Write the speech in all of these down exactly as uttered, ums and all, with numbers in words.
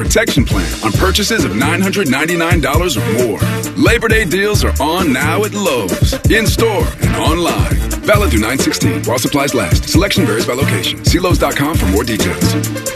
protection plan on purchases of nine hundred ninety-nine dollars or more. Labor Day deals are on now at Lowe's, in-store and online. Valid through nine sixteen while supplies last. Selection varies by location. See Lowe's dot com for more details.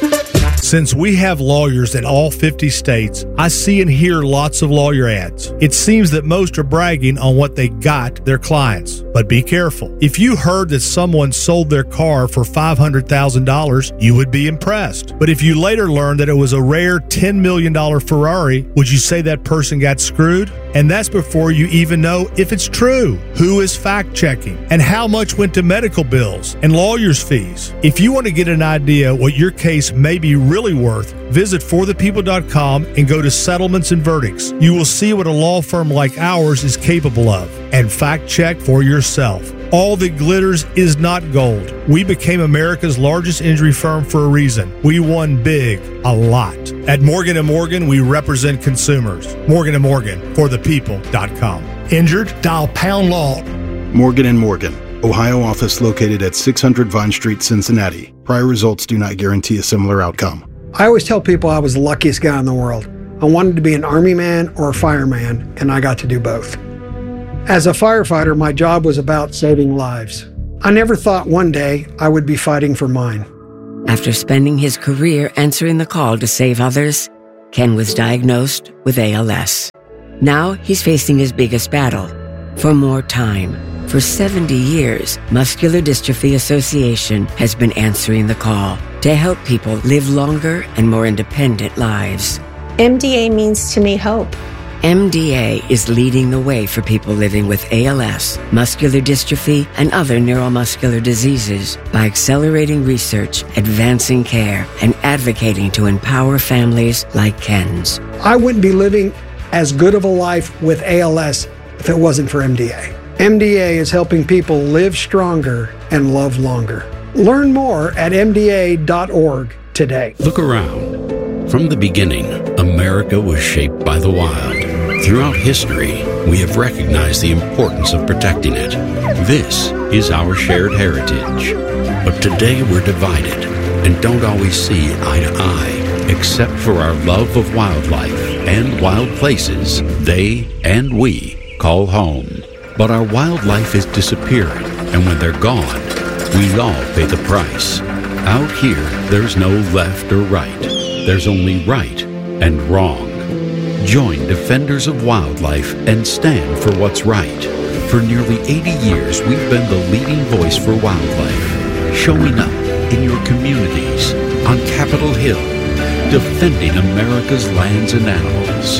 Since we have lawyers in all fifty states, I see and hear lots of lawyer ads. It seems that most are bragging on what they got their clients. But be careful. If you heard that someone sold their car for five hundred thousand dollars, you would be impressed. But if you later learned that it was a rare ten million dollars Ferrari, would you say that person got screwed? And that's before you even know if it's true. Who is fact-checking? And how much went to medical bills and lawyers' fees? If you want to get an idea what your case may be really worth, visit for the people dot com and go to Settlements and Verdicts. You will see what a law firm like ours is capable of. And fact-check for yourself. All that glitters is not gold. We became America's largest injury firm for a reason. We won big, a lot. At Morgan and Morgan, we represent consumers. Morgan and Morgan, for the people dot com. Injured? Dial pound law. Morgan and Morgan, Ohio office located at six hundred Vine Street, Cincinnati. Prior results do not guarantee a similar outcome. I always tell people I was the luckiest guy in the world. I wanted to be an Army man or a fireman, and I got to do both. As a firefighter, my job was about saving lives. I never thought one day I would be fighting for mine. After spending his career answering the call to save others, Ken was diagnosed with A L S. Now he's facing his biggest battle, for more time. For seventy years, Muscular Dystrophy Association has been answering the call to help people live longer and more independent lives. M D A means to me hope. M D A is leading the way for people living with A L S, muscular dystrophy, and other neuromuscular diseases by accelerating research, advancing care, and advocating to empower families like Ken's. I wouldn't be living as good of a life with A L S if it wasn't for M D A. M D A is helping people live stronger and love longer. Learn more at M D A dot org today. Look around. From the beginning, America was shaped by the wild. Throughout history, we have recognized the importance of protecting it. This is our shared heritage. But today we're divided and don't always see eye to eye, except for our love of wildlife and wild places they and we call home. But our wildlife is disappearing, and when they're gone, we all pay the price. Out here, there's no left or right. There's only right and wrong. Join Defenders of Wildlife and stand for what's right. For nearly eighty years, we've been the leading voice for wildlife, showing up in your communities, on Capitol Hill, defending America's lands and animals.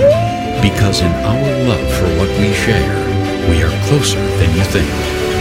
Because in our love for what we share, we are closer than you think.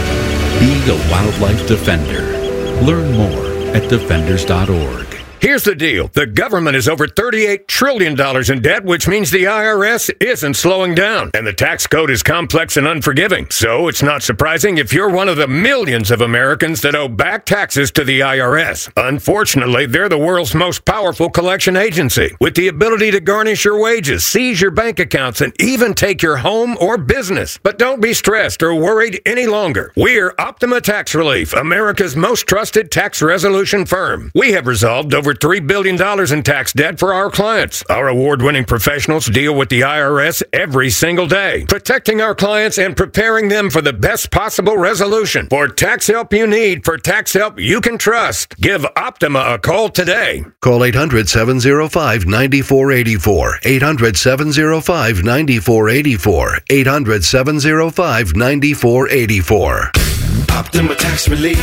Be a wildlife defender. Learn more at defenders dot org. Here's the deal. The government is over thirty-eight trillion dollars in debt, which means the I R S isn't slowing down. And the tax code is complex and unforgiving. So it's not surprising if you're one of the millions of Americans that owe back taxes to the I R S. Unfortunately, they're the world's most powerful collection agency, with the ability to garnish your wages, seize your bank accounts, and even take your home or business. But don't be stressed or worried any longer. We're Optima Tax Relief, America's most trusted tax resolution firm. We have resolved over three billion dollars in tax debt for our clients. Our award-winning professionals deal with the I R S every single day, protecting our clients and preparing them for the best possible resolution. For tax help you need, for tax help you can trust, give Optima a call today. Call eight hundred, seven oh five, nine four eight four, eight hundred, seven oh five, nine four eight four, eight hundred, seven oh five, nine four eight four. Optima Tax Relief.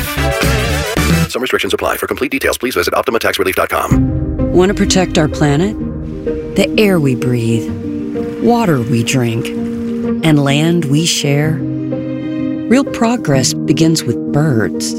Some restrictions apply. For complete details, please visit optima tax relief dot com. Want to protect our planet? The air we breathe, water we drink, and land we share? Real progress begins with birds.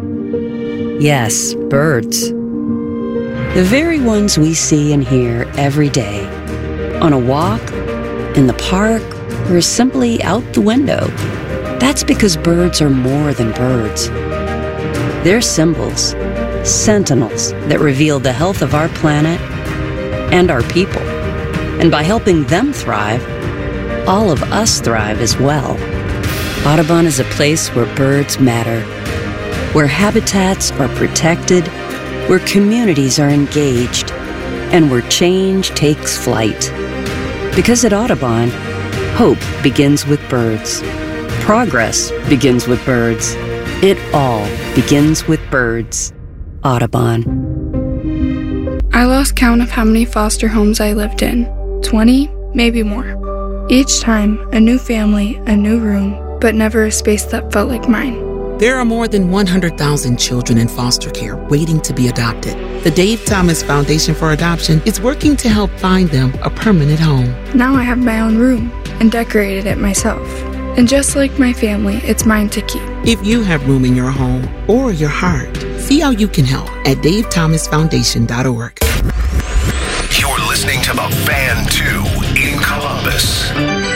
Yes, birds. The very ones we see and hear every day. On a walk, in the park, or simply out the window. That's because birds are more than birds. They're symbols, sentinels that reveal the health of our planet and our people. And by helping them thrive, all of us thrive as well. Audubon is a place where birds matter, where habitats are protected, where communities are engaged, and where change takes flight. Because at Audubon, hope begins with birds. Progress begins with birds. It all begins with birds. Audubon. I lost count of how many foster homes I lived in. twenty, maybe more. Each time, a new family, a new room, but never a space that felt like mine. There are more than one hundred thousand children in foster care waiting to be adopted. The Dave Thomas Foundation for Adoption is working to help find them a permanent home. Now I have my own room and decorated it myself. And just like my family, it's mine to keep. If you have room in your home or your heart, see how you can help at dave thomas foundation dot org. You're listening to The Fan two in Columbus.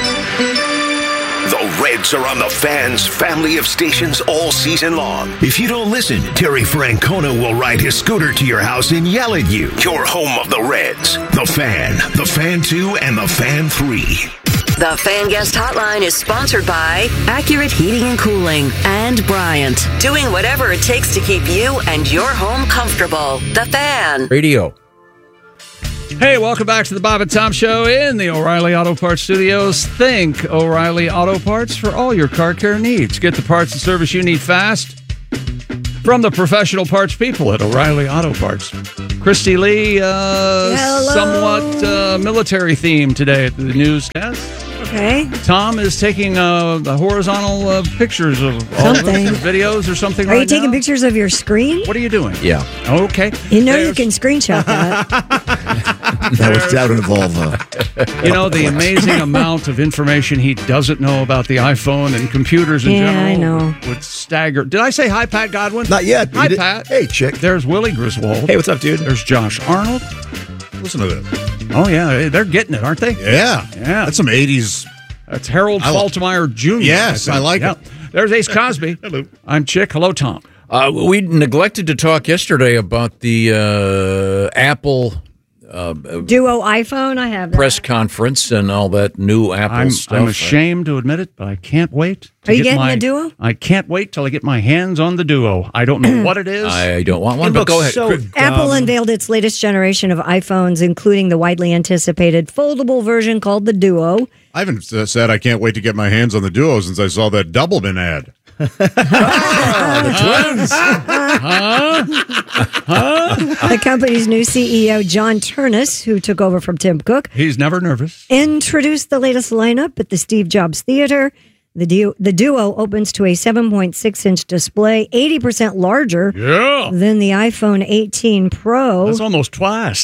The Reds are on the Fan's family of stations all season long. If you don't listen, Terry Francona will ride his scooter to your house and yell at you. Your home of the Reds. The Fan, The Fan two, and The Fan three. The Fan Guest Hotline is sponsored by Accurate Heating and Cooling and Bryant, doing whatever it takes to keep you and your home comfortable. The Fan. Radio. Hey, welcome back to the Bob and Tom Show in the O'Reilly Auto Parts Studios. Think O'Reilly Auto Parts for all your car care needs. Get the parts and service you need fast from the professional parts people at O'Reilly Auto Parts. Christy Lee, uh, somewhat uh, military theme today at the newscast. Okay. Tom is taking uh, the horizontal uh, pictures of all something. Of videos or something. Are right you taking now? pictures of your screen? What are you doing? Yeah. Okay. You know There's... you can screenshot that. that was that would involve. Uh, you know the amazing amount of information he doesn't know about the iPhone and computers in yeah, general. I know. Would stagger. Did I say hi, Pat Godwin? Not yet. Hi, Pat. Hey, chick. There's Willie Griswold. Hey, what's up, dude? There's Josh Arnold. Listen to this. Oh yeah, they're getting it, aren't they? Yeah, yeah. That's some eighties. That's Harold I Faltermeyer Junior Yes, I, I like yeah. it. There's Ace Cosby. Hello. I'm Chick. Hello, Tom. Uh, we neglected to talk yesterday about the uh, Apple uh, Duo iPhone. I have that. press conference and all that new Apple I'm, stuff. I'm ashamed to admit it, but I can't wait. To Are you get getting my, the Duo? I can't wait till I get my hands on the Duo. I don't know what it is. I don't want one, It but go ahead. looks So Apple unveiled its latest generation of iPhones, including the widely anticipated foldable version called the Duo. I haven't uh, said I can't wait to get my hands on the Duo since I saw that Doublemint ad. ah, the twins. huh? Huh? The company's new C E O, John Turnus, who took over from Tim Cook, He's never nervous. introduced the latest lineup at the Steve Jobs Theater. The Duo, the Duo opens to a seven point six inch display, eighty percent larger Yeah. than the iPhone eighteen Pro. That's almost twice.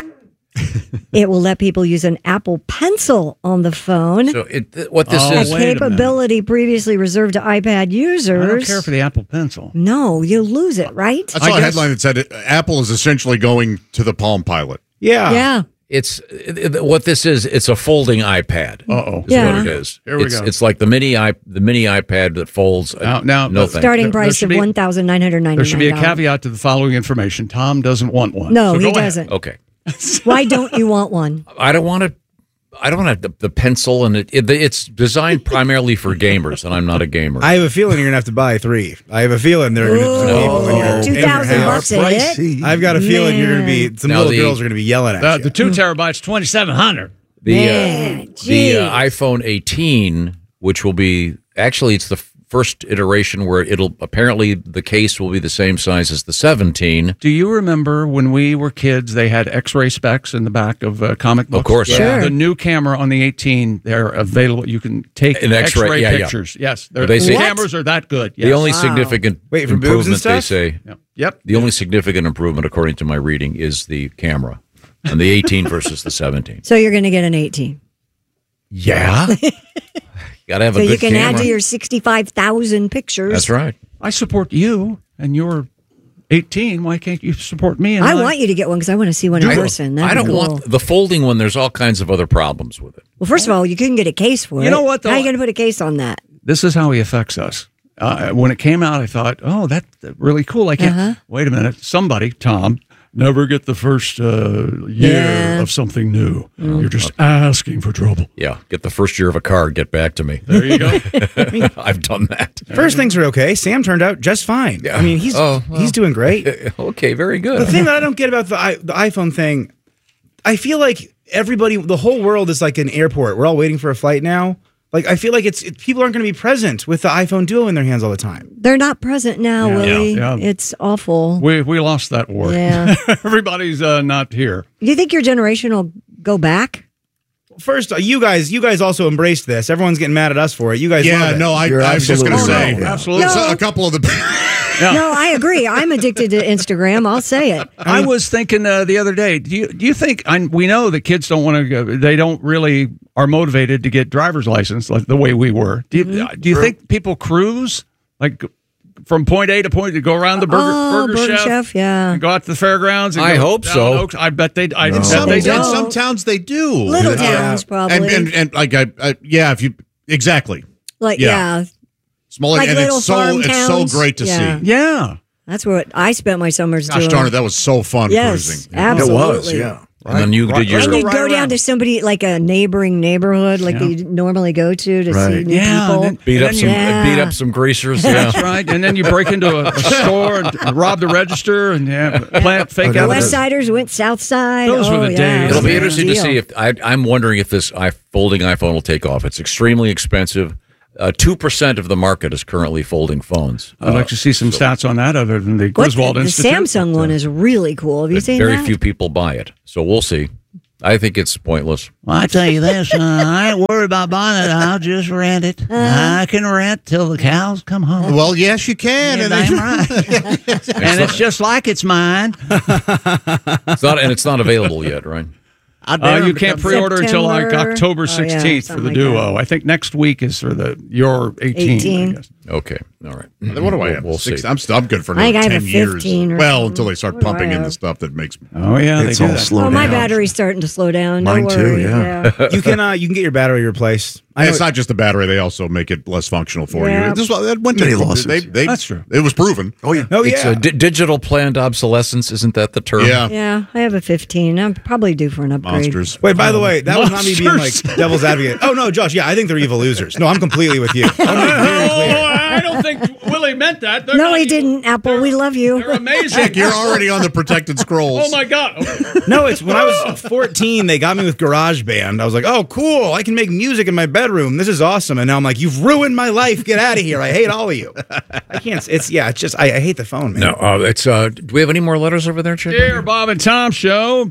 It will let people use an Apple Pencil on the phone. So it, what this Oh, is, a wait a capability previously reserved to iPad users. I don't care for the Apple Pencil. No, you lose it, right? I saw I a guess- headline that said uh, Apple is essentially going to the Palm Pilot. yeah, Yeah. It's it, it- what this is. It's a folding iPad. Uh oh. Is Yeah. what it is. Here we it's, go. It's like the mini i the mini iPad that folds. Now- now, no but- thanks. Starting There- there price should of be- one thousand nine hundred ninety-nine dollars. There should be a caveat to the following information. Tom doesn't want one. No, So he go ahead. doesn't. Okay. Why don't you want one? I don't want to. I don't have the, the pencil, and it, it it's designed primarily for gamers, and I'm not a gamer. I have a feeling you're gonna have to buy three. I have a feeling there are gonna be some Ooh, people in your, in two your thousand house. bucks a hit. I've got a feeling you're gonna be some Now little the- girls are gonna be yelling at The, you. the two terabytes, twenty seven hundred. the Man, uh, the uh, geez. iPhone eighteen, which will be actually it's the f- first iteration where it'll apparently the case will be the same size as the seventeen. Do you remember when we were kids? They had X-ray specs in the back of uh, comic books. Of course, Sure. The new camera on the eighteen, they're available. You can take An X-ray, X-ray yeah, yeah. pictures. Yes, they're, They say- the cameras are that good. Yes. The only Wow. significant Wait, for boobs and improvement they stuff? say. Yep. Yep. The only significant improvement, according to my reading, is the camera on the eighteen versus the seventeen. So you're going to get an eighteen. Yeah, got to have So a good you can camera. add to your sixty-five thousand pictures. That's right. I support you, and you're eighteen. Why can't you support me? And I my- want you to get one because I want to see one in I, person. That'd I don't be cool. want the folding one. There's all kinds of other problems with it. Well, first of all, you couldn't get a case for it. You know what, though? How are you going to put a case on that? This is how he affects us. Uh, when it came out, I thought, oh, that's really cool. I can't. Uh-huh. Wait a minute. Somebody, Tom, never get the first uh, year Yeah. of something new. You're just asking for trouble. Yeah, get the first year of a car. Get back to me. There you go. I've done that. First things are okay. Sam turned out just fine. Yeah. I mean, he's Oh, well. he's doing great. Okay, very good. The thing that I don't get about the i- the iPhone thing, I feel like everybody, the whole world is like an airport. We're all waiting for a flight now. Like, I feel like it's it, people aren't going to be present with the iPhone Duo in their hands all the time. They're not present now, Yeah. Willie. Yeah, yeah. It's awful. We we lost that war. Yeah. Everybody's uh, not here. Do you think your generation will go back? First, uh, you guys, you guys also embraced this. Everyone's getting mad at us for it. You guys, Yeah, love it. no, I, I was just going to say, Absolutely. So a couple of the. No, I agree. I'm addicted to Instagram. I'll say it. I was thinking uh, the other day. Do you do you think? I, we know that kids don't want to go. They don't really are motivated to get driver's license like the way we were. Do you Mm-hmm. do you think people cruise like from point A to point to go around the burger, Oh, burger, Burger chef, Chef, yeah. and go out to the fairgrounds? And I go hope down so. Oaks? I bet they. I In bet some, they in do. some towns they do. Little Yeah. towns, probably. And and, and like I, I, yeah, if you exactly Like, yeah. yeah. smaller, Like and little it's so farm it's towns. so great to Yeah. see. Yeah. That's what I spent my summers Gosh doing. darn it, that was so fun Yes, cruising. absolutely. And then you did your. And you'd go down to somebody like a neighboring neighborhood, like Yeah. you normally go to to see Right. new Yeah, people. and then- Beat and up then some, you- Yeah. beat up some greasers. Yeah. That's right. And then you break into a, a store and rob the register and yeah, plant fake The evidence. West Siders went South Side. Those were oh, the yeah. days. It'll be Yeah. interesting to Deal. see if I, I'm wondering if this i folding iPhone will take off. It's extremely expensive. Uh, Two percent of the market is currently folding phones. I'd like to see some stats on that other than the What, Griswold the Institute. Samsung one is really cool. Have you But seen very that? few people buy it, so we'll see. I think it's pointless. Well, I tell you this, uh, I ain't worried about buying it. I'll just rent it. I can rent till the cows come home. Well, yes, you can. Yeah, and damn then- right. And it's just like it's mine. It's not, and it's not available yet, right? Uh, you can't pre-order until like September. October Oh, yeah, sixteenth for the something like Duo. I think next week is for the your eighteen. eighteen. I guess. Okay, all right. What do I We'll- have? We'll Six, see. I'm still I'm good for I think another I have ten a years. fifteen or Well, something. until they start What do pumping I in the have? stuff that makes. Oh yeah, It's they do all that. slow Oh, my down. battery's starting to slow down. Mine Don't too, worry. yeah. You can uh, you can get your battery replaced. I And know it's not just the battery; they also make it less functional for Yeah. you. This was- that went to- Many lawsuits. They, they, That's true. It was proven. Oh yeah. Oh It's yeah. a di- digital planned obsolescence, isn't that the term? Yeah. Yeah, I have a fifteen. I'm probably due for an upgrade. Monsters. Wait, by the way, that was not me being like Monsters. devil's advocate. Oh no, Josh. Yeah, I think they're evil losers. No, I'm completely with you. I'm like very clear. Oh, I don't think Willie meant that. They're No, not he evil. didn't. Apple, we love you. They're amazing. Heck, you're already on the protected scrolls. Oh my god. Okay. No, it's when I was fourteen, they got me with GarageBand. I was like, oh, cool. I can make music in my bedroom. This is awesome. And now I'm like, you've ruined my life. Get out of here. I hate all of you. I can't. It's, yeah, it's just, I, I hate the phone, man. No, uh, it's. Uh, do we have any more letters over there, Chick? Dear Bob and Tom Show.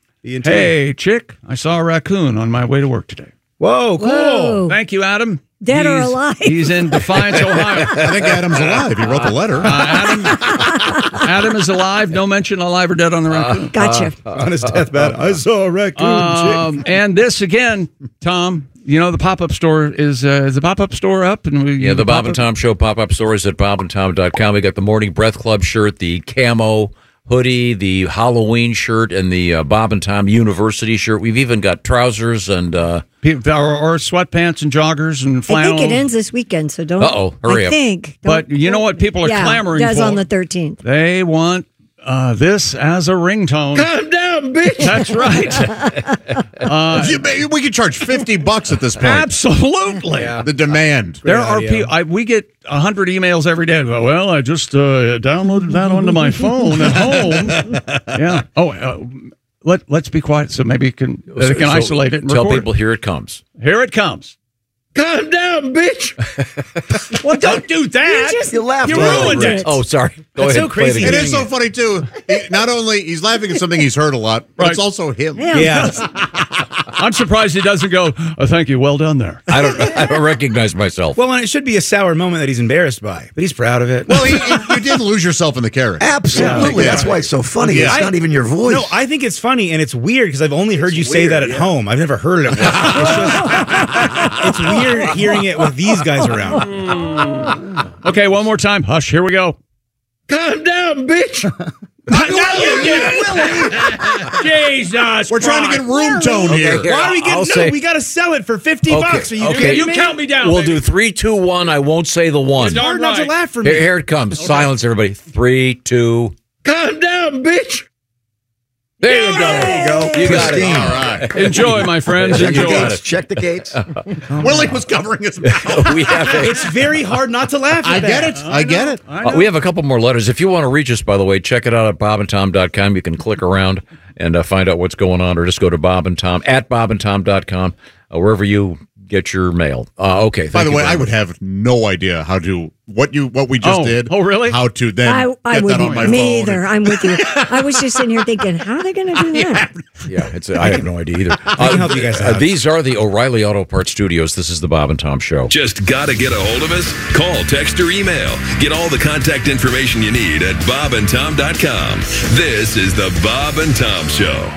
Hey, chick, I saw a raccoon on my way to work today. Whoa, cool. Whoa. Thank you, Adam. Dead or He's- alive? He's in Defiance, Ohio. I think Adam's alive. He wrote the letter. Uh, Adam, Adam is alive. No mention alive or dead on the raccoon. Gotcha. On his deathbed, I saw a raccoon. Um, and this again, Tom. You know the pop-up store is uh, is the pop-up store up? And we, Yeah, the Bob and pop-up- Tom Show pop-up store is at bob and tom dot com. We got the Morning Breath Club shirt, the camo hoodie, the Halloween shirt, and the uh, Bob and Tom University shirt. We've even got trousers and... Uh, Pe- or, or sweatpants and joggers and I flannel. think it ends this weekend, so don't. Uh-oh, hurry I up. think. But Don't- you know what people are yeah, clamoring it does for? on the thirteenth. They want uh, this as a ringtone. Calm down, bitch. That's right. uh, If you- we could charge fifty bucks at this point. absolutely. The demand. There Great are idea. people. I, we get a hundred emails every day. Well, I just uh, downloaded that onto my phone at home. Yeah. Oh, uh, let let's be quiet so maybe you can they can so isolate it and tell record people, here it comes. it. Here it comes. Calm down, bitch. Well, don't do that. You just You laughed You a little ruined bit. it. Oh, sorry. Go That's ahead. so play crazy. It It again. is so funny too. He, not only he's laughing at something he's heard a lot, but Right. it's also him. Yeah. I'm surprised he doesn't go. Oh, thank you. Well done there. I don't. I don't recognize myself. Well, and it should be a sour moment that he's embarrassed by, but he's proud of it. Well, he, he- you did lose yourself in the character. Absolutely. Yeah. That's why it's so funny. Yeah. It's not even your voice. No, I think it's funny and it's weird because I've only heard you say weird, that at yeah. home. I've never heard it. At work. It's just, it's weird hearing it with these guys around. Okay, one more time. Hush. Here we go. Calm down, bitch. Jesus. We're trying to get room tone here. Okay, Why are we getting? I'll No, say- we got to sell it for fifty Okay, bucks. Are you okay. kidding You me? count me down. We'll baby. do three, two, one. I won't say the one. It's hard not to right. laugh for me. Here, here it comes. Silence, everybody. Three, two. Calm down, bitch. There you go. There you go. You got it. Pristine. All right. Enjoy, my friends. Check the Enjoy. gates. Check the gates. Willie was covering his mouth. We have a, It's very hard not to laugh at I get that. it. I get it. uh, we have a couple more letters. If you want to reach us, by the way, check it out at bob and tom dot com. You can click around and uh, find out what's going on, or just go to Bob and Tom, at bob and tom dot com, uh, wherever you get your mail. Uh, okay. By the you way, very I would much. have no idea how to what you what we just Oh. did. Oh, really? How to then I, I get that wouldn't. on my Me phone. either. I'm with you. I was just sitting here thinking, how are they going to do that? Yeah, it's. I have no idea either. I can help you guys Uh, out. these are the O'Reilly Auto Parts Studios. This is the Bob and Tom Show. Just gotta get a hold of us? Call, text, or email. Get all the contact information you need at bob and tom dot com. This is the Bob and Tom Show.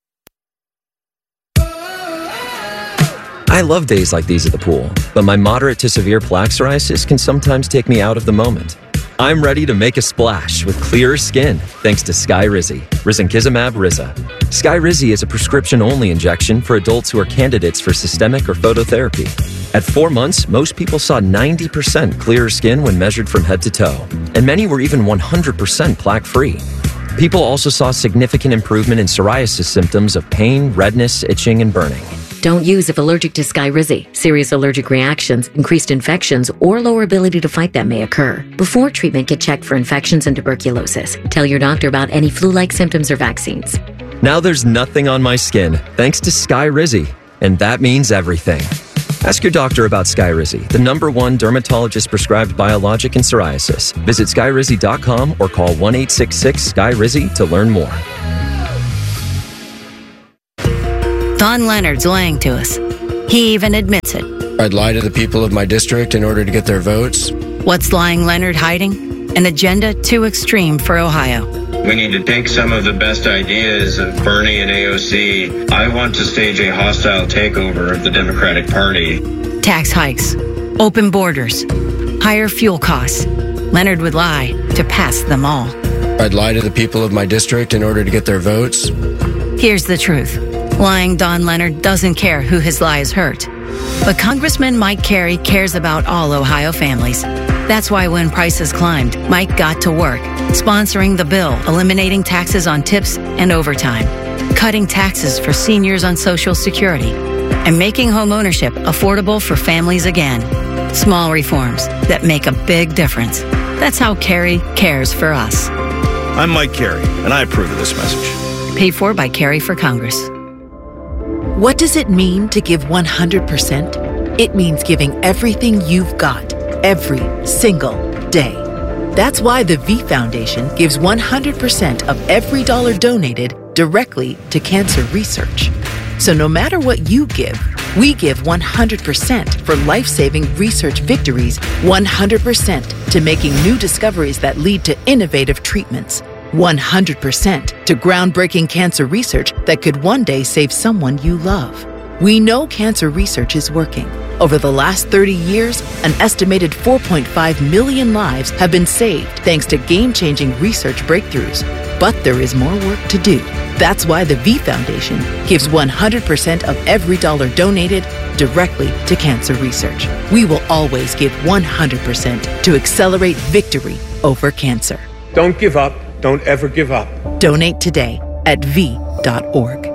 I love days like these at the pool, but my moderate to severe plaque psoriasis can sometimes take me out of the moment. I'm ready to make a splash with clearer skin thanks to Skyrizi, risankizumab Riza. Skyrizi is a prescription-only injection for adults who are candidates for systemic or phototherapy. At four months, most people saw ninety percent clearer skin when measured from head to toe, and many were even one hundred percent plaque-free. People also saw significant improvement in psoriasis symptoms of pain, redness, itching, and burning. Don't use if allergic to Skyrizi. Serious allergic reactions, increased infections, or lower ability to fight them may occur. Before treatment, get checked for infections and tuberculosis. Tell your doctor about any flu-like symptoms or vaccines. Now there's nothing on my skin thanks to Skyrizi, and that means everything. Ask your doctor about Skyrizi, the number one dermatologist-prescribed biologic in psoriasis. Visit skyrizi dot com or call one eight six six Sky Rizi to learn more. Don Leonard's lying to us. He even admits it. I'd lie to the people of my district in order to get their votes. What's lying Leonard hiding? An agenda too extreme for Ohio. We need to take some of the best ideas of Bernie and A O C. I want to stage a hostile takeover of the Democratic Party. Tax hikes, open borders, higher fuel costs. Leonard would lie to pass them all. I'd lie to the people of my district in order to get their votes. Here's the truth. Lying Don Leonard doesn't care who his lies hurt. But Congressman Mike Carey cares about all Ohio families. That's why when prices climbed, Mike got to work, sponsoring the bill, eliminating taxes on tips and overtime, cutting taxes for seniors on Social Security, and making homeownership affordable for families again. Small reforms that make a big difference. That's how Carey cares for us. I'm Mike Carey, and I approve of this message. Paid for by Carey for Congress. What does it mean to give one hundred percent? It means giving everything you've got, every single day. That's why the V Foundation gives one hundred percent of every dollar donated directly to cancer research. So no matter what you give, we give one hundred percent for life-saving research victories, one hundred percent to making new discoveries that lead to innovative treatments, one hundred percent to groundbreaking cancer research that could one day save someone you love. We know cancer research is working. Over the last thirty years, an estimated four point five million lives have been saved thanks to game-changing research breakthroughs. But there is more work to do. That's why the V Foundation gives one hundred percent of every dollar donated directly to cancer research. We will always give one hundred percent to accelerate victory over cancer. Don't give up. Don't ever give up. Donate today at v dot org.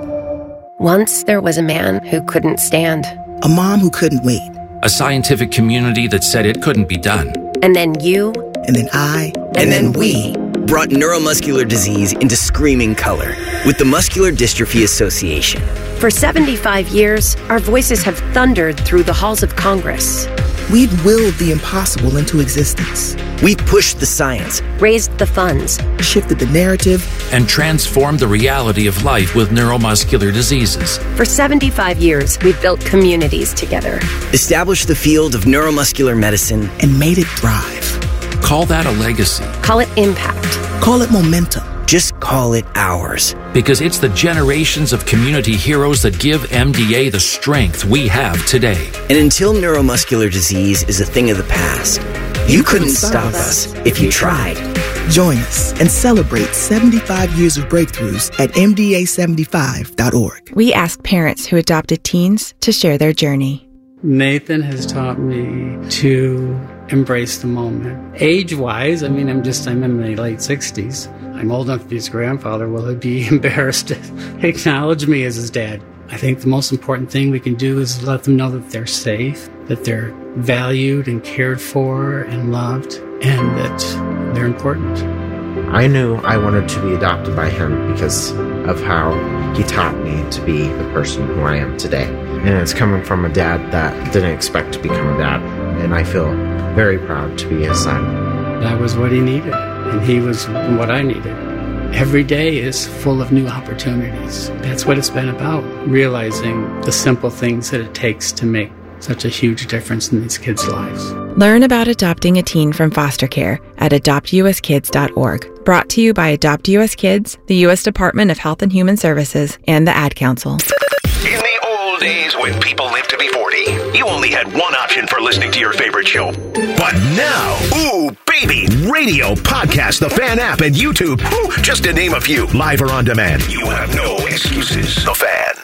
Once there was a man who couldn't stand. A mom who couldn't wait. A scientific community that said it couldn't be done. And then you. And then I. And, and then, then we. Brought neuromuscular disease into screaming color with the Muscular Dystrophy Association. For seventy-five years, our voices have thundered through the halls of Congress. We've willed the impossible into existence. We've pushed the science, raised the funds, shifted the narrative, and transformed the reality of life with neuromuscular diseases. For seventy-five years, we've built communities together, established the field of neuromuscular medicine, and made it thrive. Call that a legacy. Call it impact. Call it momentum. Just call it ours. Because it's the generations of community heroes that give M D A the strength we have today. And until neuromuscular disease is a thing of the past, you, you couldn't, couldn't stop us if you tried. Join us and celebrate seventy-five years of breakthroughs at M D A seventy-five dot org. We ask parents who adopted teens to share their journey. Nathan has taught me to embrace the moment. Age-wise, I mean, I'm just, I'm in my late sixties. I'm old enough to be his grandfather. Will he be embarrassed to acknowledge me as his dad? I think the most important thing we can do is let them know that they're safe, that they're valued and cared for and loved, and that they're important. I knew I wanted to be adopted by him because of how he taught me to be the person who I am today. And it's coming from a dad that didn't expect to become a dad. And I feel very proud to be his son. That was what he needed, and he was what I needed. Every day is full of new opportunities. That's what it's been about, realizing the simple things that it takes to make such a huge difference in these kids' lives. Learn about adopting a teen from foster care at adopt u s kids dot org. Brought to you by Adopt U S Kids, the U S Department of Health and Human Services, and the Ad Council. In the old days when people lived to be forty, you only had one option for listening to your favorite show. But now, ooh, baby, radio, podcast, the Fan app, and YouTube, ooh, just to name a few, live or on demand. You have no excuses. The Fan.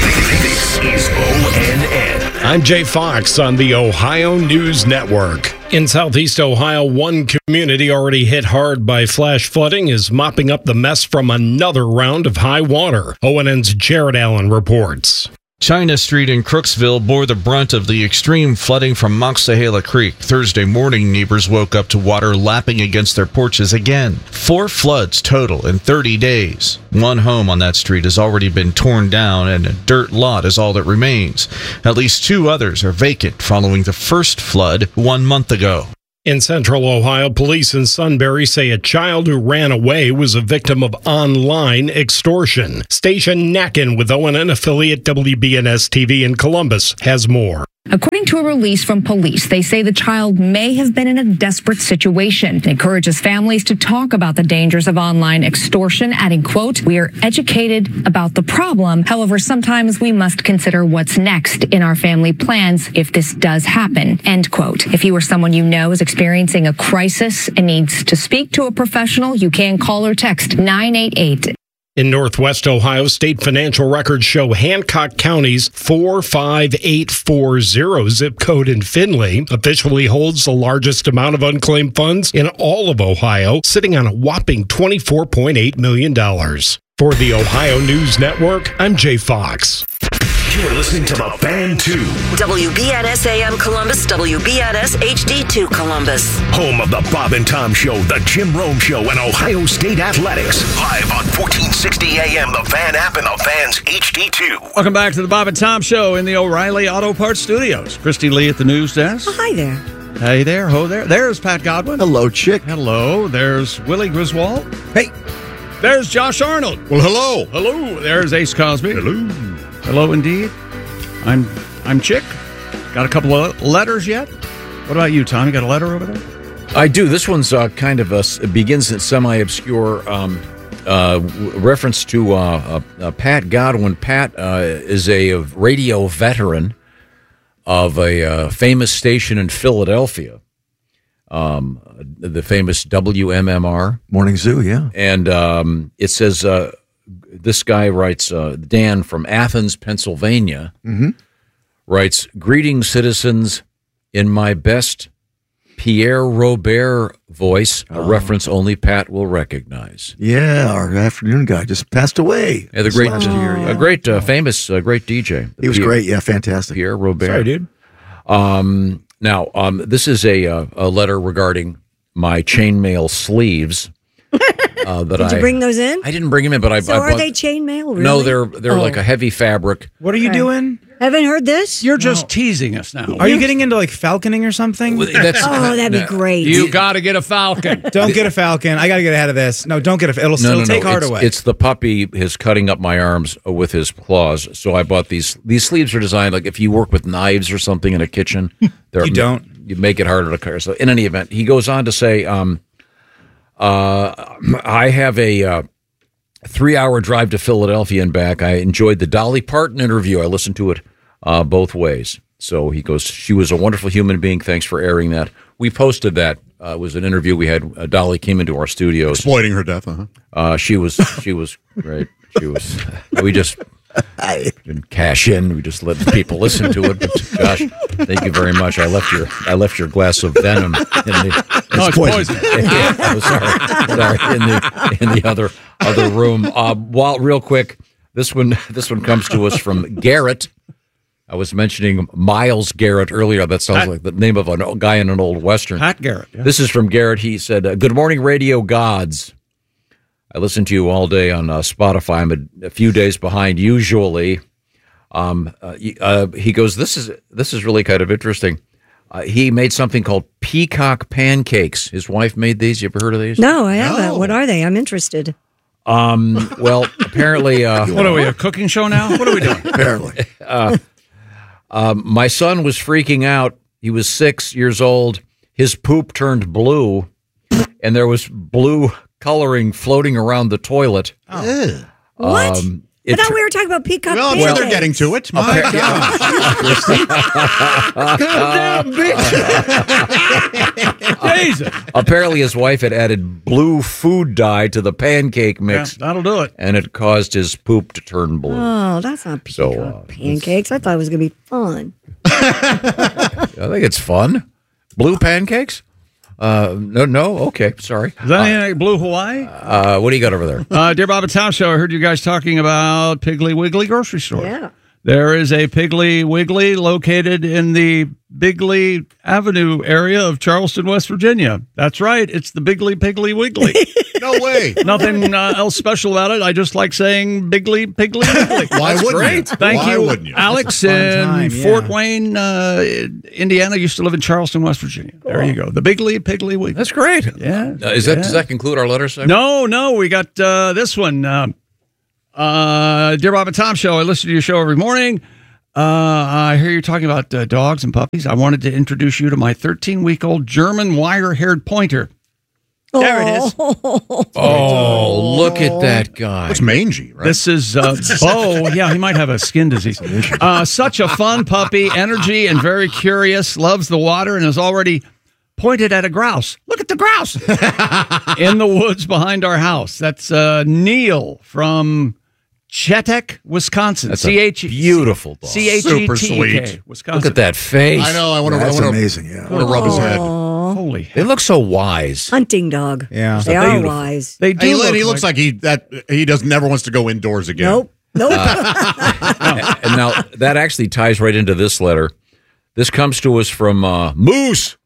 This is O N N. I'm Jay Fox on the Ohio News Network. In southeast Ohio, one community already hit hard by flash flooding is mopping up the mess from another round of high water. O N N's Jared Allen reports. China Street in Crooksville bore the brunt of the extreme flooding from Moxahala Creek. Thursday morning, neighbors woke up to water lapping against their porches again. Four floods total in thirty days. One home on that street has already been torn down, and a dirt lot is all that remains. At least two others are vacant following the first flood one month ago. In central Ohio, police in Sunbury say a child who ran away was a victim of online extortion. Station Nacken with O N N affiliate W B N S T V in Columbus has more. According to a release from police, they say the child may have been in a desperate situation. It encourages families to talk about the dangers of online extortion, adding, quote, "We are educated about the problem. However, sometimes we must consider what's next in our family plans if this does happen," end quote. If you or someone you know is experiencing a crisis and needs to speak to a professional, you can call or text nine eight eight. In Northwest Ohio, state financial records show Hancock County's four five eight four zero zip code in Findlay officially holds the largest amount of unclaimed funds in all of Ohio, sitting on a whopping twenty-four point eight million dollars. For the Ohio News Network, I'm Jay Fox. You're listening to The Fan two. W B N S A M Columbus, W B N S H D two Columbus. Home of the Bob and Tom Show, the Jim Rome Show, and Ohio State Athletics. Live on fourteen sixty A M, the Fan app, and the Fan's H D two. Welcome back to the Bob and Tom Show in the O'Reilly Auto Parts Studios. Christy Lee at the news desk. Oh, hi there. Hey there, ho there. There's Pat Godwin. Hello, chick. Hello. There's Willie Griswold. Hey. There's Josh Arnold. Well, hello. Hello. There's Ace Cosby. Hello. Hello, indeed. I'm I'm Chick. Got a couple of letters yet? What about you, Tom? You got a letter over there? I do. This one's uh, kind of a it begins in semi-obscure um, uh, reference to uh, uh, Pat Godwin. Pat uh, is a radio veteran of a uh, famous station in Philadelphia, um, the famous W M M R Morning Zoo. Yeah, and um, it says. Uh, This guy writes, uh, Dan from Athens, Pennsylvania, mm-hmm. writes, "Greetings, citizens, in my best Pierre Robert voice, a oh. reference only Pat will recognize." Yeah, our afternoon guy just passed away. Yeah, the great, last year, yeah. a great, uh, famous, uh, great D J. He was Pierre, great. Yeah, fantastic. Pierre Robert. Sorry, dude. Um, now, um, this is a, uh, a letter regarding my chainmail sleeves. Uh, that Did you I, bring those in? I didn't bring them in, but I. So I are bought, they chainmail? Really? No, they're they're oh. like a heavy fabric. What are you Okay. doing? Haven't heard this? You're just teasing us now. Are you getting into like falconing or something? That's, oh, that'd be great. You got to get a falcon. Don't get a falcon. I got to get ahead of this. No, don't get a. It'll No, still no, take no. hard it's, away. It's the puppy is cutting up my arms with his claws. So I bought these. These sleeves are designed like if you work with knives or something in a kitchen. You don't. You make it harder to cut. So in any event, he goes on to say, um, uh, "I have a uh, three-hour drive to Philadelphia and back. I enjoyed the Dolly Parton interview. I listened to it uh, both ways." So he goes, "She was a wonderful human being. Thanks for airing that." We posted that. Uh, it was an interview we had. Uh, Dolly came into our studios, exploiting her death. Uh-huh. Uh, she was she was great. She was. We just didn't cash in. We just let the people listen to it. But Josh, thank you very much. I left your I left your glass of venom in the. Oh, it's poison. oh, sorry, sorry. In the in the other other room. Uh, while real quick, this one this one comes to us from Garrett. I was mentioning Miles Garrett earlier. That sounds Pat, like the name of a guy in an old Western. Pat Garrett. Yeah. This is from Garrett. He said, uh, "Good morning, radio gods. I listen to you all day on uh, Spotify. I'm a, a few days behind usually. Um, uh, uh, he goes, this is this is really kind of interesting. Uh, he made something called peacock pancakes. His wife made these. You ever heard of these? No, I haven't. What are they? I'm interested. Um, well, apparently... Uh, what are we, a cooking show now? What are we doing? Apparently. Uh, um, my son was freaking out. He was six years old. His poop turned blue, and there was blue coloring floating around the toilet. Oh. What? Um, I thought we were talking about peacock Well, pancakes. they're getting to it. My Appa- God. Goddamn bitch. Jesus. Apparently, his wife had added blue food dye to the pancake mix. Yeah, that'll do it. And it caused his poop to turn blue. Oh, that's not peacock So, uh, pancakes. I thought it was going to be fun. I think it's fun. Blue pancakes? Uh, no, no. Okay, sorry. Is that anything like Blue Hawaii? Uh, what do you got over there? Uh, Dear Bob and Tom Show, I heard you guys talking about Piggly Wiggly grocery store. Yeah. There is a Piggly Wiggly located in the Bigley Avenue area of Charleston, West Virginia. That's right. It's the Bigley Piggly Wiggly. No way. Nothing uh, else special about it. I just like saying Bigley Piggly Wiggly. Why That's wouldn't great. you? Thank Why you, wouldn't you? Alex That's a fun in time, yeah. Fort Wayne, uh, Indiana. Used to live in Charleston, West Virginia. There you go. The Bigley Piggly Wiggly. That's great. Yeah. Uh, is that yeah. Does that conclude our letter segment? No, no, we got uh, this one. Uh, uh, Dear Bob and Tom Show, I listen to your show every morning. Uh, I hear you talking about uh, dogs and puppies. I wanted to introduce you to my thirteen-week-old German wire-haired pointer. There it is. Oh, look at that guy. It's mangy, right? This is uh, Bo. Yeah, he might have a skin disease. Uh, such a fun puppy, energy and very curious, loves the water and is already pointed at a grouse. Look at the grouse in the woods behind our house. That's uh, Neil from Chetek, Wisconsin. That's C H a beautiful dog. C H E Super T sweet. K, Wisconsin. Look at that face. I know. I want to. That's I wanna, amazing, yeah. I want to rub his head. Holy. They look so wise. Hunting dog. Yeah. They are wise. They do He, look he looks like he that he does never wants to go indoors again. Nope. Nope. And now that actually ties right into this letter. This comes to us from uh, Moose.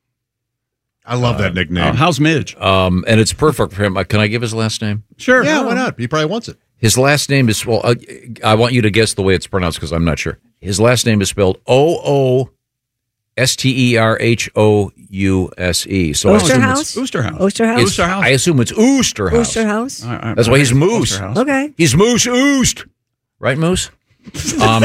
I love that Uh, nickname. how's Midge? Um, and it's perfect for him. Uh, Can I give his last name? Sure. Yeah, why not? He probably wants it. His last name is, well, uh, I want you to guess the way it's pronounced because I'm not sure. His last name is spelled O O S T E R H O U S E. So I assume it's- Oosterhouse? Oosterhouse. Oosterhouse? it's- I assume it's Oosterhouse. Oosterhouse? All right, That's why he's Moose. Oosterhouse. Okay. He's Moose Oost. Right, Moose? Um,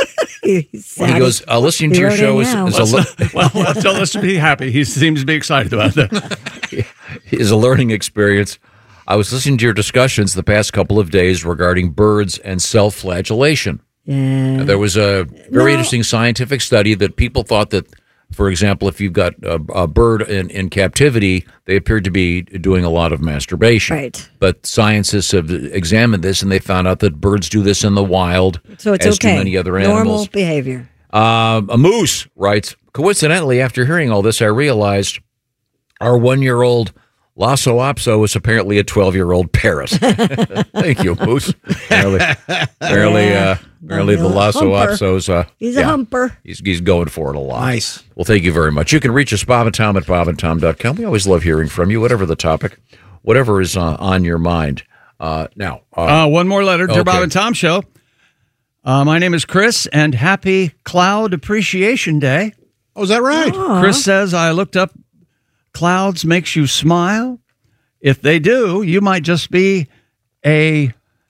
He's he goes, uh, listening to He your wrote show it is, now. is, a, le- Well, let's tell us to be happy. He seems to be excited about that. is a learning experience. I was listening to your discussions the past couple of days regarding birds and self-flagellation. Yeah. There was a very No. interesting scientific study that people thought that, for example, if you've got a, a bird in, in captivity, they appeared to be doing a lot of masturbation. Right. But scientists have examined this, and they found out that birds do this in the wild, So it's as okay. do many other Normal animals. behavior. Um, a moose writes, coincidentally, after hearing all this, I realized our one-year-old Lasso Opso is apparently a twelve-year-old Paris. Thank you, Moose. Apparently, apparently, uh, apparently the Lasso Humper. Opso's, uh, He's a humper. He's, he's going for it a lot. Nice. Well, thank you very much. You can reach us, Bob and Tom, at bob and tom dot com. We always love hearing from you, whatever the topic, whatever is uh, on your mind. Uh, now, uh, Uh, one more letter. Dear okay. Bob and Tom Show. Uh, my name is Chris, and happy Cloud Appreciation Day. Oh, is that right? Chris says, I looked up clouds makes you smile. If they do, you might just be a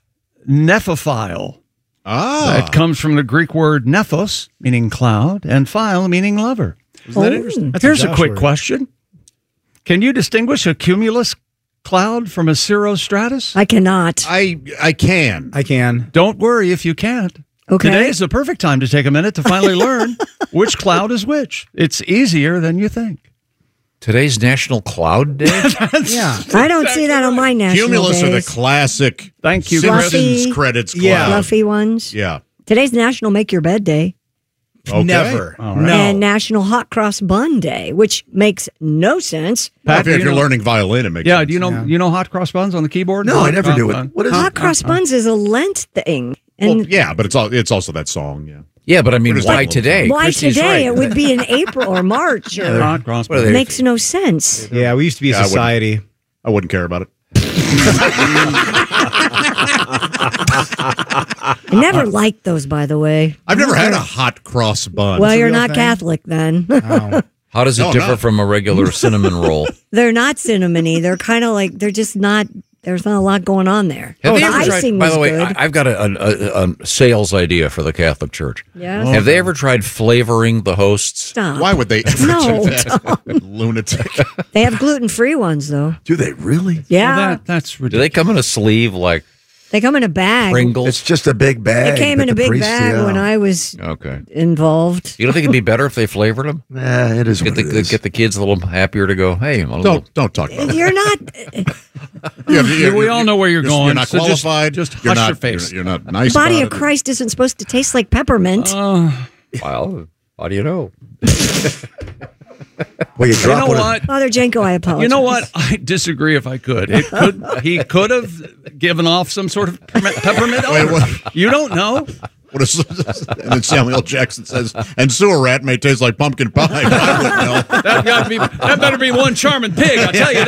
nephophile. Ah. That comes from the Greek word nephos, meaning cloud, and phile, meaning lover. Isn't that interesting? That's Here's a, Josh quick word. question. Can you distinguish a cumulus cloud from a cirrostratus? I cannot. I I can. I can. Don't worry if you can't. Okay. Today is the perfect time to take a minute to finally learn which cloud is which. It's easier than you think. today's National Cloud Day? Yeah. I don't see that on my national Cumulus are the days. classic Thank you, Simpsons Fluffy. credits cloud. Yeah. Fluffy ones. Yeah. Today's National Make Your Bed Day. Okay. Never. All right. No. And National Hot Cross Bun Day, which makes no sense. Well, Pat, if do you're you know- learning violin, it makes Yeah, sense. do you know Yeah. you know hot cross buns on the keyboard? No, I never Hot do it. bun. What is Hot it? Cross Buns is a Lent thing. And Well, yeah, but it's all it's also that song. Yeah. Yeah, but I mean, We're just why like- today? why Christy's today? right. It would be in April or March. or- Hot cross What are buns. they? makes no sense. Yeah, we used to be a Yeah, I wouldn't- society. I wouldn't care about it. I never liked those, by the way. I've never had a hot cross bun. Well, It's a you're real not thing? Catholic then. How does it No, differ no. from a regular cinnamon roll? They're not cinnamony. They're kind of like, they're just not, there's not a lot going on there. Have Oh, they the ever tried- icing by was the way, good. I, I've got a, a, a, a sales idea for the Catholic Church. Yes? Have they ever tried flavoring the hosts? Stop. Why would they ever No, do that? Lunatic. They have gluten-free ones, though. Do they really? Yeah. Well, that, that's Do ridiculous. they come in a sleeve like They come in a bag. Pringles? It's just a big bag. It came that in a the big priest- bag yeah. when I was Okay. involved. You don't think it'd be better if they flavored them? Nah, it is Get what the, it is. get the kids a little happier to go, hey, I'm a little... Don't don't talk about it. You're not. You're- you're- we all know where you're you're- going. You're not so just- qualified. Just, you're hush not, your face. You're, you're not The nice body about of it. Christ isn't supposed to taste like peppermint. Uh, Well, how do you know? Well, you you drop know one of- what? Father Jenko, I apologize. You know what? I disagree if I could. It could he could have given off some sort of perme- peppermint Wait, odor. what? You don't know. What is, and then Samuel Jackson says, and sewer rat may taste like pumpkin pie. I wouldn't know. That got to be. That better be one charming pig. I'll tell you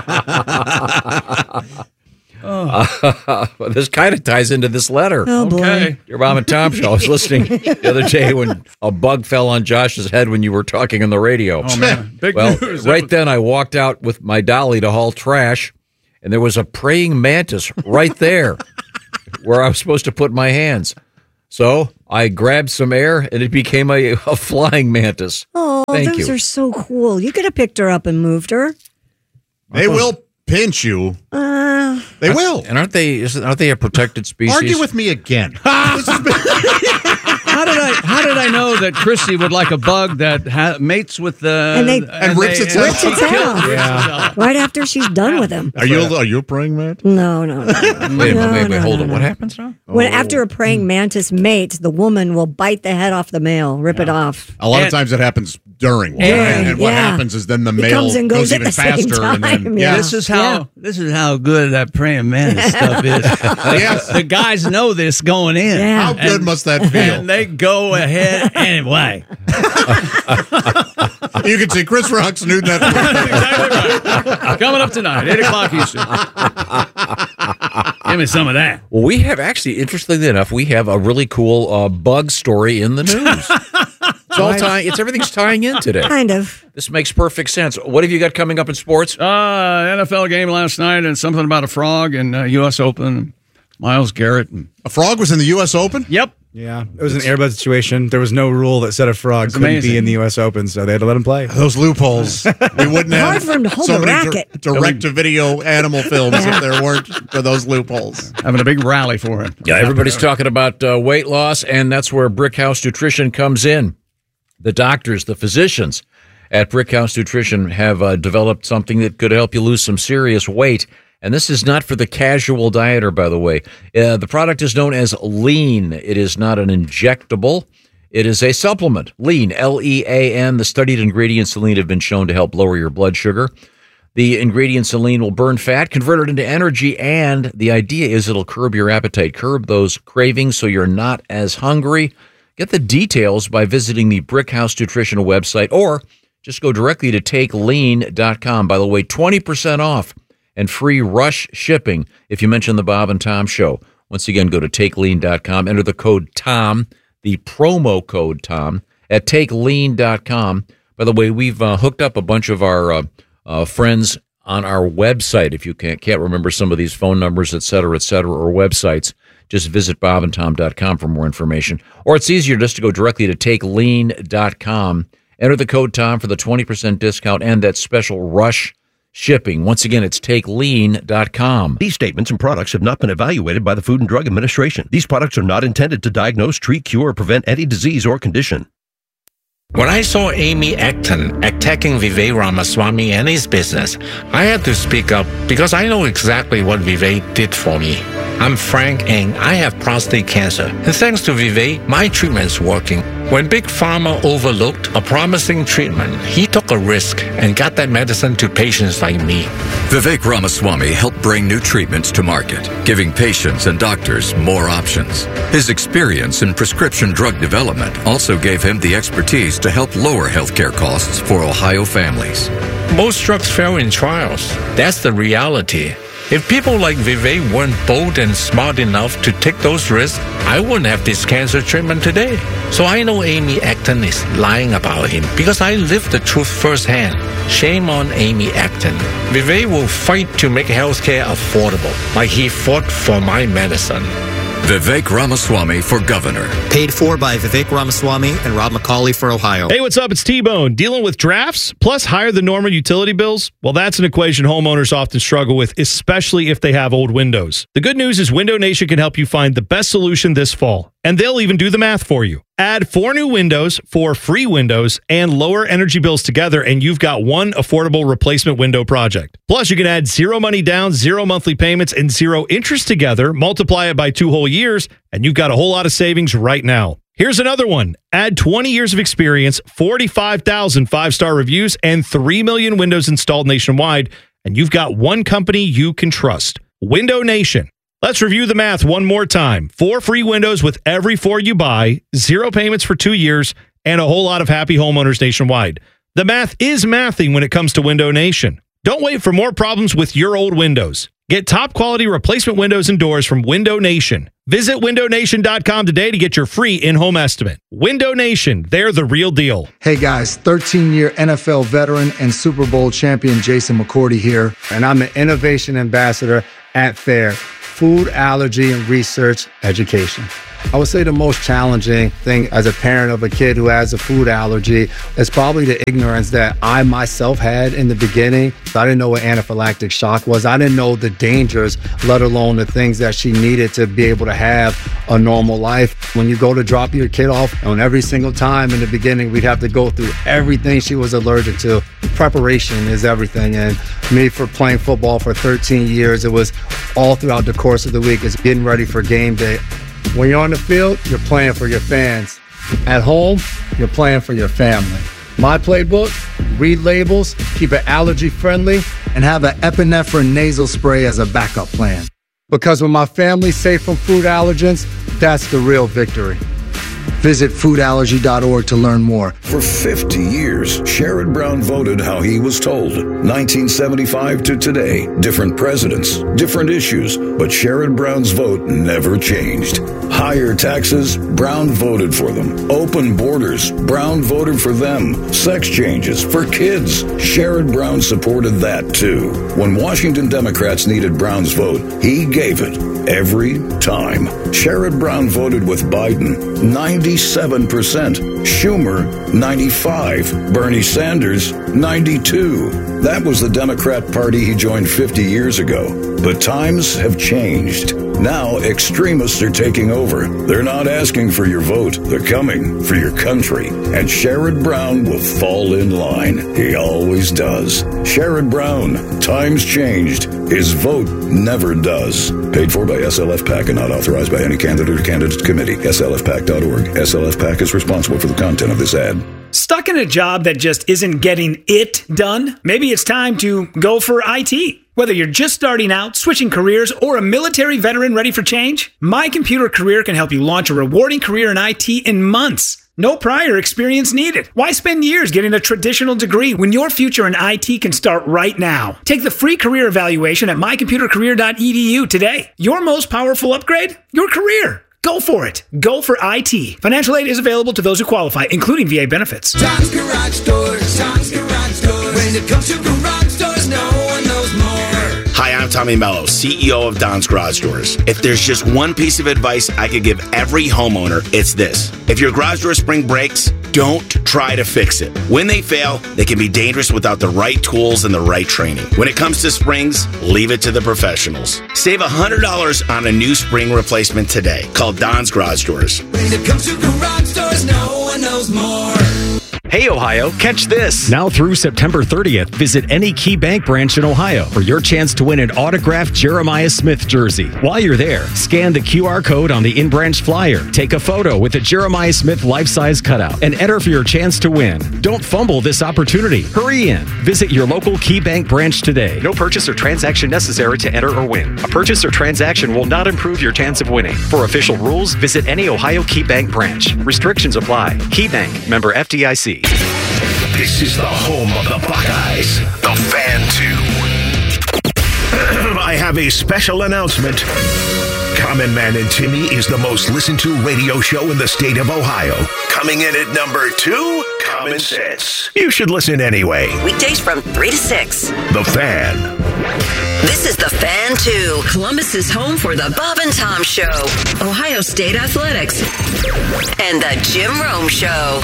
that. Uh, well, this kind of ties into this letter. Oh, boy. Okay. Your Mom and Tom show. I was listening the other day when a bug fell on Josh's head when you were talking on the radio. Oh man, big Well, news. right then I walked out with my dolly to haul trash, and there was a praying mantis right there where I was supposed to put my hands. So I grabbed some air, and it became a, a flying mantis. Oh, Thank those you. are so cool. You could have picked her up and moved her. They will pinch you. Uh, They will. And aren't they? Isn't- Aren't they a protected species? Argue with me again. This has been- How did I? How did I know that Christy would like a bug that ha- mates with the And they- And rips its head rips its head kills off. itself. right after she's done with him. Are you are you a praying man? No, no, no. Wait a minute. No, Wait, wait, no, hold no, on. no. What happens now? When Oh. after a praying mantis mates, the woman will bite the head off the male, rip it off. A lot And- of times it happens during. During, and, and what yeah. happens is then the It male comes and goes at even the same faster. And then, time, yeah. yeah. This is how. Yeah. This is how good that praying mantis stuff is. Yes. The guys know this going in. Yeah. How good And- must that feel? And they go ahead anyway. You can see Chris Rock's new Netflix. Exactly right. Coming up tonight, eight o'clock Eastern. Give me some of that. Well, we have actually, interestingly enough, we have a really cool uh, bug story in the news. It's all tying. It's everything's tying in today. Kind of. This makes perfect sense. What have you got coming up in sports? Uh, N F L game last night and something about a frog and uh, U S Open. Miles Garrett. And, A frog was in the U S Open? yep. Yeah, it was an airbud situation. There was no rule that said a frog couldn't amazing. be in the U S Open, so they had to let him play. Those loopholes. We wouldn't have Hard for him to hold so a many racket. direct to video animal films if there weren't for those loopholes. Having a big rally for him. Yeah, everybody's talking about uh, weight loss, and that's where Brickhouse Nutrition comes in. The doctors, the physicians at Brickhouse Nutrition have uh, developed something that could help you lose some serious weight. And this is not for the casual dieter, by the way. Uh, the product is known as Lean. It is not an injectable. It is a supplement. Lean, L E A N. The studied ingredients in Lean have been shown to help lower your blood sugar. The ingredients in Lean will burn fat, convert it into energy, and the idea is it'll curb your appetite, curb those cravings so you're not as hungry. Get the details by visiting the Brickhouse Nutrition website, or just go directly to take lean dot com. By the way, twenty percent off and free rush shipping if you mention the Bob and Tom Show. Once again, go to take lean dot com, enter the code TOM, the promo code TOM, at take lean dot com. By the way, we've uh, hooked up a bunch of our uh, uh, friends on our website. If you can't, can't remember some of these phone numbers, et cetera, et cetera, or websites, just visit bob and tom dot com for more information. Or it's easier just to go directly to take lean dot com, enter the code TOM for the twenty percent discount and that special rush shipping. Once again, it's take lean dot com. These statements and products have not been evaluated by the Food and Drug Administration. These products are not intended to diagnose, treat, cure, or prevent any disease or condition. When I saw Amy Acton attacking Vivek Ramaswamy and his business, I had to speak up because I know exactly what Vivek did for me. I'm Frank and I have prostate cancer. And thanks to Vivek, my treatment's working. When Big Pharma overlooked a promising treatment, he took a risk and got that medicine to patients like me. Vivek Ramaswamy helped bring new treatments to market, giving patients and doctors more options. His experience in prescription drug development also gave him the expertise to help lower healthcare costs for Ohio families. Most drugs fail in trials. That's the reality. If people like Vivek weren't bold and smart enough to take those risks, I wouldn't have this cancer treatment today. So I know Amy Acton is lying about him because I lived the truth firsthand. Shame on Amy Acton. Vivek will fight to make healthcare affordable, like he fought for my medicine. Vivek Ramaswamy for governor. Paid for by Vivek Ramaswamy and Rob McCauley for Ohio. Hey, what's up? It's T-Bone. Dealing with drafts plus higher than normal utility bills? Well, that's an equation homeowners often struggle with, especially if they have old windows. The good news is Window Nation can help you find the best solution this fall, and they'll even do the math for you. Add four new windows, four free windows, and lower energy bills together, and you've got one affordable replacement window project. Plus, you can add zero money down, zero monthly payments, and zero interest together, multiply it by two whole years, and you've got a whole lot of savings right now. Here's another one. Add twenty years of experience, forty-five thousand five-star reviews, and three million windows installed nationwide, and you've got one company you can trust. Window Nation. Let's review the math one more time. Four free windows with every four you buy, zero payments for two years, and a whole lot of happy homeowners nationwide. The math is mathing when it comes to Window Nation. Don't wait for more problems with your old windows. Get top quality replacement windows and doors from Window Nation. Visit window nation dot com today to get your free in-home estimate. Window Nation, they're the real deal. Hey guys, thirteen-year N F L veteran and Super Bowl champion Jason McCourty here, and I'm an innovation ambassador at FAIR, Food Allergy and Research Education. I would say the most challenging thing as a parent of a kid who has a food allergy is probably the ignorance that I myself had in the beginning. I didn't know what anaphylactic shock was. I didn't know the dangers, let alone the things that she needed to be able to have a normal life. When you go to drop your kid off, and every single time in the beginning, we'd have to go through everything she was allergic to. Preparation is everything. And me, for playing football for thirteen years, it was all throughout the course of the week. It's getting ready for game day. When you're on the field, you're playing for your fans. At home, you're playing for your family. My playbook, read labels, keep it allergy friendly, and have an epinephrine nasal spray as a backup plan. Because when my family's safe from food allergens, that's the real victory. Visit food allergy dot org to learn more. For fifty years, Sherrod Brown voted how he was told. nineteen seventy-five to today, different presidents, different issues, but Sherrod Brown's vote never changed. Higher taxes, Brown voted for them. Open borders, Brown voted for them. Sex changes for kids, Sherrod Brown supported that too. When Washington Democrats needed Brown's vote, he gave it every time. Sherrod Brown voted with Biden, ninety-seven percent. Schumer, ninety-five. Bernie Sanders, ninety-two. That was the Democrat Party he joined fifty years ago. But times have changed. Now extremists are taking over. They're not asking for your vote. They're coming for your country. And Sherrod Brown will fall in line. He always does. Sherrod Brown, times changed. His vote never does. Paid for by S L F PAC and not authorized by any candidate or candidate committee. S L F pac dot org. S L F PAC is responsible for the content of this ad. Stuck in a job that just isn't getting it done? Maybe it's time to go for I T. Whether you're just starting out, switching careers, or a military veteran ready for change, My Computer Career can help you launch a rewarding career in I T in months. No prior experience needed. Why spend years getting a traditional degree when your future in I T can start right now? Take the free career evaluation at my computer career dot e d u today. Your most powerful upgrade? Your career. Go for it. Go for I T. Financial aid is available to those who qualify, including V A benefits. Tom's Garage Doors. Tom's Garage Doors. When it comes to garage doors, no one knows more. Hi, I'm Tommy Mello, C E O of Don's Garage Doors. If there's just one piece of advice I could give every homeowner, it's this. If your garage door spring breaks, don't try to fix it. When they fail, they can be dangerous without the right tools and the right training. When it comes to springs, leave it to the professionals. Save one hundred dollars on a new spring replacement today. Call Don's Garage Doors. When it comes to garage doors, no one knows more. Hey, Ohio, catch this. Now through September thirtieth, visit any Key Bank branch in Ohio for your chance to win an autographed Jeremiah Smith jersey. While you're there, scan the Q R code on the in-branch flyer, take a photo with a Jeremiah Smith life-size cutout, and enter for your chance to win. Don't fumble this opportunity. Hurry in. Visit your local Key Bank branch today. No purchase or transaction necessary to enter or win. A purchase or transaction will not improve your chance of winning. For official rules, visit any Ohio Key Bank branch. Restrictions apply. Key Bank, member F D I C. This is the home of the Buckeyes, the Fan two. I have a special announcement. Common Man and Timmy is the most listened to radio show in the state of Ohio. Coming in at number two, Common Sense. You should listen anyway. Weekdays from three to six. The Fan. This is The Fan two, Columbus's home for the Bob and Tom Show, Ohio State Athletics, and the Jim Rome Show.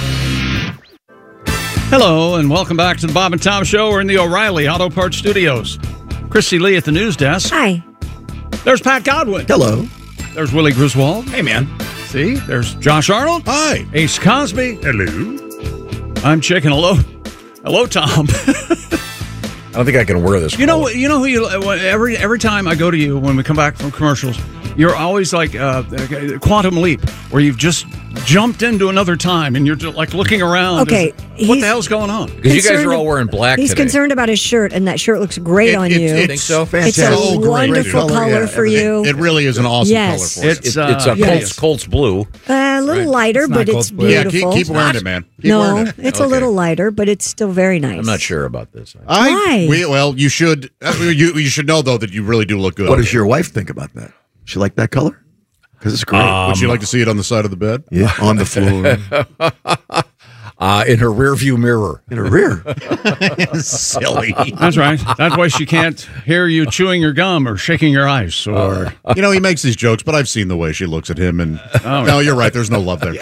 Hello, and welcome back to the Bob and Tom Show. We're in the O'Reilly Auto Parts Studios. Christy Lee at the news desk. Hi. There's Pat Godwin. Hello. There's Willie Griswold. Hey, man. See, there's Josh Arnold. Hi. Ace Cosby. Hello. I'm Chicken. Hello. Hello, Tom. I don't think I can wear this. You know, you know who you every every time I go to you when we come back from commercials, you're always like uh, Quantum Leap, where you've just jumped into another time and you're just like looking around. Okay, Is, what the hell's going on? Because you guys are all wearing black He's today. concerned about his shirt, and that shirt looks great It- on it- you. it's think so? It's a fantastic. Oh, great. wonderful Great color color, yeah. for It- you. It really is an awesome Yes. color for us. It's, it's a yes. Colts, Colts blue. Uh, a little Right. lighter, It's not but Cold it's Blue. Yeah, beautiful. keep, keep wearing it, man. Keep no, wearing it. it's a Okay. little lighter, but it's still very nice. I'm not sure about this. I, Why? We, well, you should. Uh, you you should know though that you really do look good. What does your wife think about that? She like that color? Because it's great. Um, Would you like to see it on the side of the bed? Yeah, on the floor. Uh, in her rear view mirror. In her rear. Silly. That's right. That's why she can't hear you chewing your gum or shaking your ice. Or You know, he makes these jokes, but I've seen the way she looks at him, and Oh. no, you're right. There's no love there.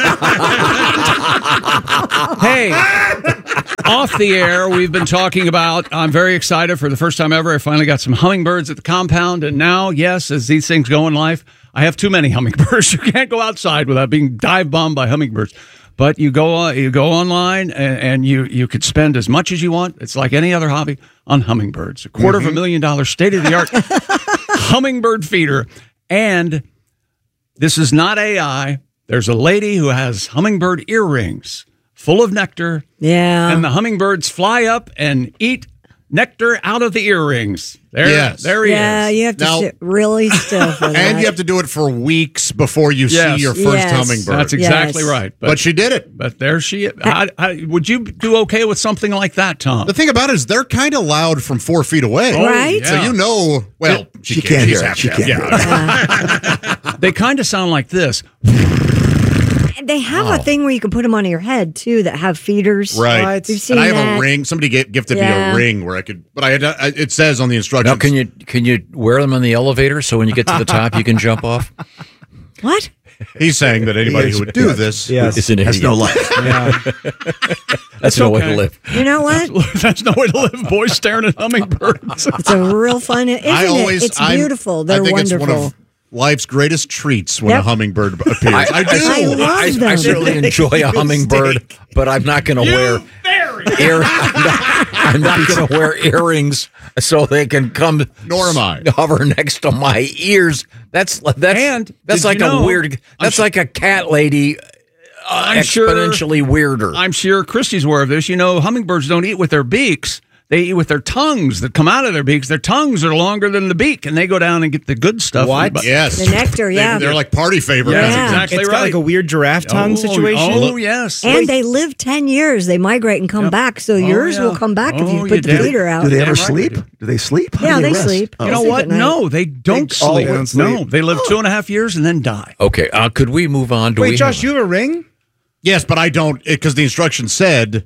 hey, off the air, we've been talking about. I'm very excited for the first time ever. I finally got some hummingbirds at the compound, and now, yes, as these things go in life, I have too many hummingbirds. You can't go outside without being dive bombed by hummingbirds. But you go on, you go online, and, and you you could spend as much as you want. It's like any other hobby on hummingbirds. A quarter Mm-hmm. of a million dollar state of the art hummingbird feeder, and this is not A I. There's a lady who has hummingbird earrings full of nectar. Yeah. And the hummingbirds fly up and eat nectar out of the earrings. There, Yes. there he yeah, is. you have to Now- sit really still for that. And you have to do it for weeks before you Yes. see your first Yes. hummingbird. That's exactly Yes. right. but, she did it. But there she is. I, I, would you do okay with something like that, Tom? The thing about it is they're kind of loud from four feet away. Oh, Right? So yeah. you know, well, she, She can't, can't she's hear it. half She deaf. can't Yeah. They kind of sound like this. They have a thing where you can put them on your head too that have feeders. Right. You've seen And I have that. a ring. Somebody get, gifted me Yeah. a ring where I could, but I had, I, it says on the instructions. Now, can you can you wear them on the elevator so when you get to the top you can jump off? What? He's saying that anybody who would do this Yes. Is an Has idiot. no life. That's no way okay. to live. You know what? That's no way to live. Boys staring at hummingbirds. It's a real fun. Isn't I always, it? It's I'm- beautiful. They're I think wonderful. it's one of life's greatest treats when Yep. a hummingbird appears. I, I, do. I love I, them. I certainly enjoy a hummingbird, but I'm not going to wear ear. I'm not, I'm not going to wear earrings so they can come. Nor am I. Hover next to my ears. That's that's And that's did like you a know- weird. That's like a cat lady. Uh, I'm sure- exponentially weirder. I'm sure Christy's aware of this. You know, hummingbirds don't eat with their beaks. They eat with their tongues that come out of their beaks. Their tongues are longer than the beak, and they go down and get the good stuff. What? But- Yes. The nectar, yeah. They, are like party favorites. Yeah, Yeah. that's exactly It's right. got like a weird giraffe tongue Oh, situation. Oh, yes. And they live ten years. They migrate and come Yep. back. So Oh, yours yeah. will come back if Oh, you you put the did. feeder out. Do they ever Damn right sleep? they do. Do they sleep? How Yeah, do they rest? sleep. Oh. You know Sleep what? at night. No, they don't They- oh, sleep. they don't No, sleep. they live two and a half years and then die. Okay, uh, could we move on? Do Wait, we Josh, have- you have a ring? Yes, but I don't because the instructions said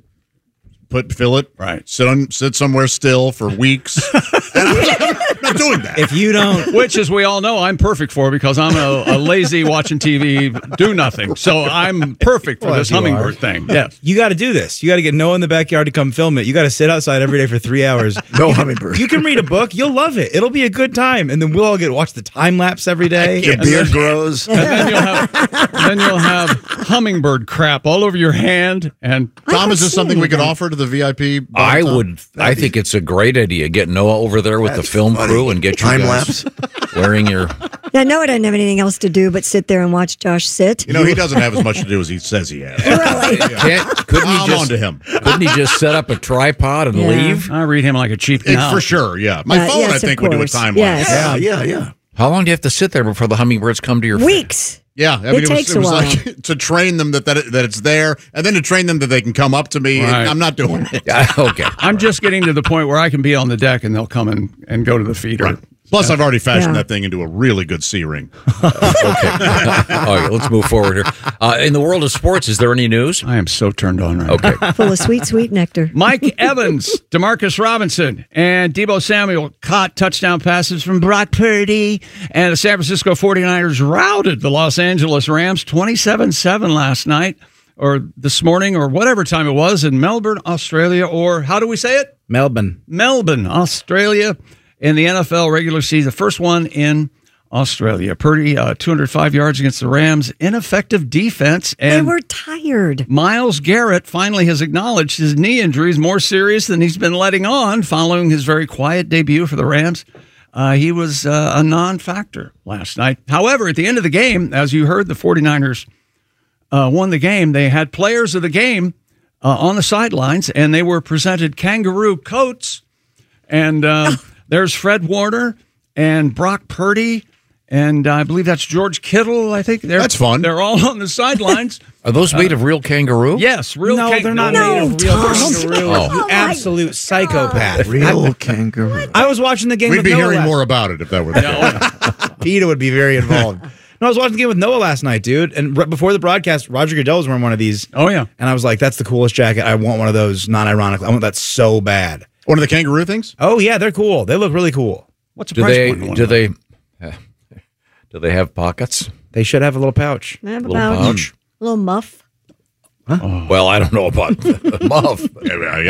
put fill it Right. Sit on sit somewhere still for weeks. And I'm not doing that. If you don't, Which, as we all know, I'm perfect for because I'm a, a lazy watching T V, do nothing. So I'm perfect for Well, this you hummingbird are. thing. Yes. you got to do this. You got to get Noah in the backyard to come film it. You got to sit outside every day for three hours. No hummingbird. You can read a book. You'll love it. It'll be a good time. And then we'll all get to watch the time lapse every day. Your beard grows. And then you'll have then you'll have hummingbird crap all over your hand. And Tom, is this seen something we could that. offer to the V I P? I Tom? would. I think it's a great idea. Get Noah over there with the That's film funny. crew and get you Time guys lapse. wearing your. Yeah, Noah doesn't have anything else to do but sit there and watch Josh sit. You know, he doesn't have as much to do as he says he has. Really? Can't, couldn't he I'm just? on to him. Couldn't he just set up a tripod and Yeah. leave? I read him like a cheap It- cow. for sure, yeah. My Uh, phone, yes, I of think, would do a course. time Yes. lapse. Yeah, yeah, yeah. How long do you have to sit there before the hummingbirds come to your feet? Weeks. Yeah, I It mean, it, takes was, it was a while. like to train them that, that it, that it's there, and then to train them that they can come up to me. Right. I'm not doing it. Yeah, okay. I'm just getting to the point where I can be on the deck and they'll come and, and go to the feeder. Plus, I've already fashioned Yeah. that thing into a really good C ring. Okay. All right, let's move forward here. Uh, in the world of sports, is there any news? I am so turned on right Okay. now. Full of sweet, sweet nectar. Mike Evans, Demarcus Robinson, and Deebo Samuel caught touchdown passes from Brock Purdy. And the San Francisco forty-niners routed the Los Angeles Rams twenty-seven seven last night, or this morning, or whatever time it was, in Melbourne, Australia, or how do we say it? Melbourne. Melbourne, Australia, in the N F L regular season. The first one in Australia. Purdy, uh, two hundred five yards against the Rams. Ineffective defense. They And were tired. Miles Garrett finally has acknowledged his knee injury is more serious than he's been letting on following his very quiet debut for the Rams. Uh, he was uh, a non-factor last night. However, at the end of the game, as you heard, the forty-niners uh, won the game. They had players of the game uh, on the sidelines, and they were presented kangaroo coats. And uh, there's Fred Warner and Brock Purdy, and I believe that's George Kittle, I think. They're, That's fun. They're all on the sidelines. Are those made of real kangaroo? Yes, real No, kang- they're not No, made of real Tom. kangaroo. Oh. You absolute psychopath. Real kangaroo. I was watching the game We'd with be Noah hearing last- more about it if that were the case. PETA would be very involved. No, I was watching the game with Noah last night, dude. And right before the broadcast, Roger Goodell was wearing one of these. Oh, yeah. And I was like, that's the coolest jacket. I want one of those, non-ironically. I want that so bad. One of the kangaroo things? Oh, yeah, they're cool. They look really cool. What's the Do price they? point on one Do of they? uh, do they have pockets? They should have a little pouch. I have a Little pouch. pouch? A little muff. Well, I don't know about muff. Yeah,